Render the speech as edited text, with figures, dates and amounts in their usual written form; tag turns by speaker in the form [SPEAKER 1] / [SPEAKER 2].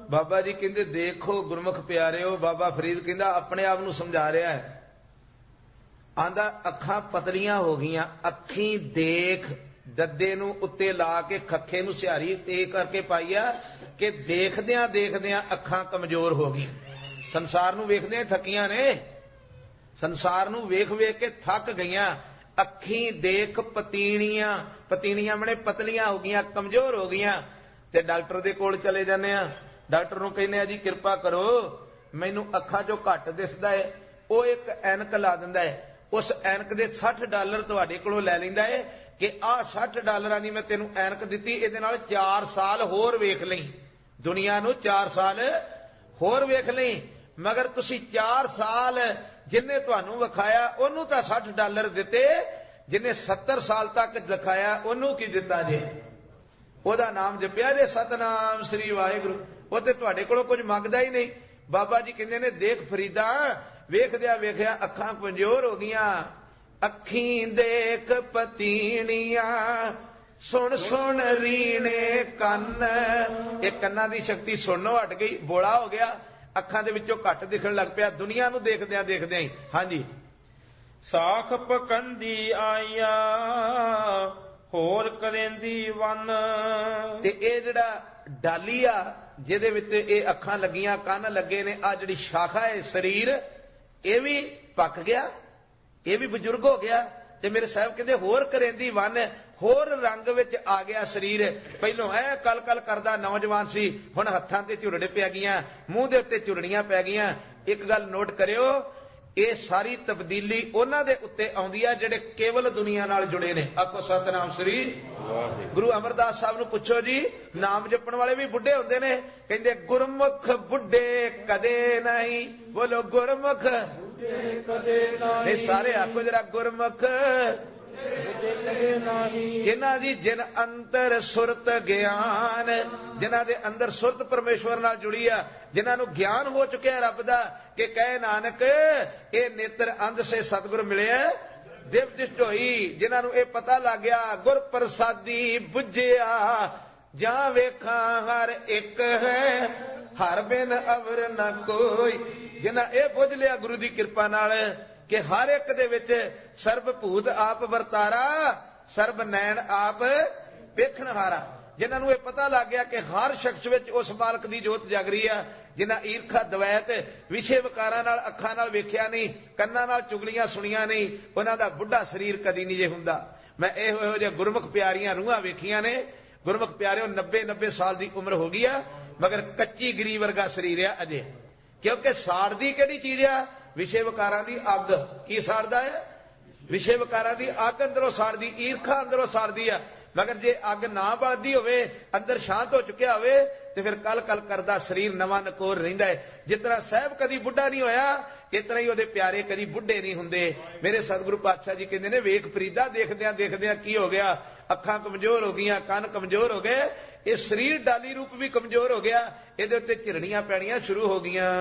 [SPEAKER 1] बाबा जी कहते देखो गुरमुख प्यारिओ, बाबा फरीद कहता अपने आप नूं समझा रहा है। आंदा अखां पतलियां हो गईयां, अखी देख दद्दे नूं उत्ते ला के खखे नूं सिहारी ते करके पाई आ कि देखदियां देखदियां अखां कमजोर हो गई। संसार नूं वेखदियां थकियां ने, संसार नूं वेख वेख के थक गईयां। अखी देख पतीणियां, पतीणियां बने पतलियां हो गईयां, कमजोर हो गईयां। ते डॉक्टर दे कोल चले जाने आ, डॉक्टर नूं कहने आ जी कृपा करो मैनू अखां चों घट दिसदा है। वो एक ऐनक ला दिंदा है, उस ऐनक दे $60 तुहाडे कोलों लै लैंदा है कि आ $60 दी मैं तेनू ऐनक दित्ती, इहदे नाल 4 साल होर वेख लई, दुनिया नूं 4 साल होर वेख लई। मगर तुसी 4 साल जिन्हें तुहानू विखाया ओनू तां $60 दिते, जिन्हें 70 साल तक दिखाया ओनू की दिता जे? ओहदा नाम जपिया जे सतनाम श्री वाहिगुरू। वो ते तुहाडे कोलों कुछ मंगदा ही नहीं। बाबा जी कहंदे ने देख फरीदा वेखदिया वेखिया अखां कमजोर हो गईयां। अखी देख पतीणियां सुन सुन रीणे कन, एक कन्ना दी शक्ति सुननों हट गई, बोला हो गया, अखां दे विचों घट दिखण लग पिया दुनिया नूं देखदियां देखदियां ही। हाँ जी।
[SPEAKER 2] साख पकंदी आईया होर करेंदी वन।
[SPEAKER 1] ते ए जिहड़ा डाली आ जिहदे विच ए अखां लगियां कन लगे ने, आ जिहड़ी शाखा है शरीर ये भी पक गया, ये भी बजुर्ग हो गया। ते मेरे साहब कहते होर करेंदी वन, होर रंग विच आ गया शरीर। पहलों है कल कल करदा नौजवान सी, हुण हत्थां ते झुरड़े पै गईयां, मूंह दे उत्ते झुरड़ियां पै गईयां। एक गल नोट करियो, ये सारी तब्दीली उन्हां दे उत्ते आउंदी आ जिहड़े केवल दुनिया नाल जुड़े ने। आखो सतनाम श्री गुरु अमरदास साहब नूं पुछो जी, नाम जपण वाले भी बुढ़े हुंदे ने, कहंदे गुरमुख बुढ़े कदे नहीं। बोलो गुरमुख
[SPEAKER 2] कदे
[SPEAKER 1] नहीं, सारे आखो जरा गुरमुख जिन्हां दी जिन अंतर सुरत ज्ञान, जिन्हां दे अंदर सुरत परमेश्वर नाल जुड़ी आ, जिन्हां नूं ज्ञान हो चुकिया रब दा कि कहे नानक ये नेत्र अंध से सतगुर मिले दिव दिष्ट होई। जिन्हां नूं ये पता लग गया गुर प्रसादी बुझिया जां वेखां हर एक है हर बिन अवर न कोई। जिन्हां ये बुझ लिया गुरु दी कृपा नाल कि हर एक दे विच सर्ब भूत आप वरतारा, सर्ब नैन आप वेखण हारा। जिन्हां नूं ये पता लग गया कि हर शख्स विच उस मालक दी जोत जग रही है। जिन्हां ईरखा दवैत विषे विकारां नाल अखां नाल वेखिया नहीं, कन्नां नाल चुगलियां सुनिया नहीं, उन्हां दा बुढ़ा शरीर कदी नहीं जे हुंदा। मैं इहो जिहे गुरमुख प्यारियां रूहां वेखियां ने। गुरमुख प्यारिओ 90-90 साल दी उम्र हो गई आ, मगर कच्ची गिरी वर्गा शरीर आ अजे। क्योंकि साड़दी किहड़ी चीज आ? विषे विकारां दी अग। की साड़दा है? विषे विकारां दी अग अंदरों साड़दी, ईरखा अंदरों साड़दी आ। मगर जे अग ना बलदी होवे, अंदर शांत हो चुकिया होवे, ते फिर कल कल करदा शरीर नवां नकोर रहिंदा है। जितना साहब कदी बुढ़ा नहीं होया, इतना ही ओदे प्यारे कदी बुढ़े नहीं हुंदे। मेरे सतगुरु पातशाह जी कहंदे ने वेख फरीदा देखदियां देखदियां की हो गया, अखां कमजोर हो गईयां, कन कमजोर हो गए, ये शरीर डाली रूप भी कमजोर हो गया, इहदे उत्ते झिरड़ियां पैणियां शुरू हो गईयां।